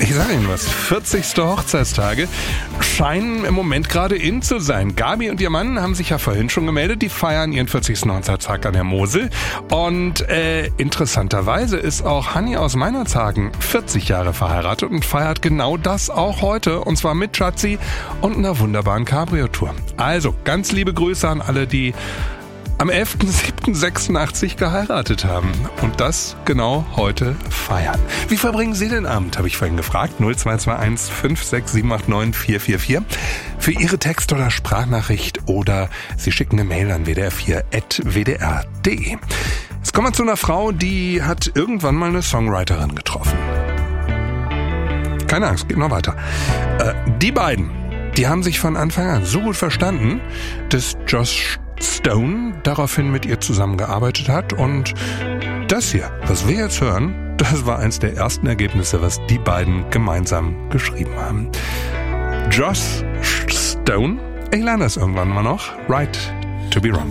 Ich sage Ihnen was, 40. Hochzeitstage scheinen im Moment gerade in zu sein. Gabi und ihr Mann haben sich ja vorhin schon gemeldet, die feiern ihren 40. Hochzeitstag an der Mosel. Und interessanterweise ist auch Hanni aus Meinerzhagen 40 Jahre verheiratet und feiert genau das auch heute. Und zwar mit Schatzi und einer wunderbaren Cabrio-Tour. Also ganz liebe Grüße an alle, die am 11.07.86 geheiratet haben und das genau heute feiern. Wie verbringen Sie den Abend, habe ich vorhin gefragt. 0221 56789 444 für Ihre Text- oder Sprachnachricht oder Sie schicken eine Mail an wdr4.wdr.de. Jetzt kommen wir zu einer Frau, die hat irgendwann mal eine Songwriterin getroffen. Keine Angst, geht noch weiter. Die beiden, die haben sich von Anfang an so gut verstanden, dass Joss Stone daraufhin mit ihr zusammengearbeitet hat und das hier, was wir jetzt hören, das war eins der ersten Ergebnisse, was die beiden gemeinsam geschrieben haben. Joss Stone, ich lerne das irgendwann mal noch, Right to be Wrong.